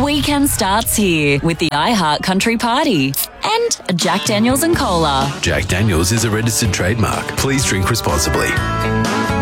weekend starts here with the iHeart Country Party and a Jack Daniels and Cola. Jack Daniels is a registered trademark. Please drink responsibly.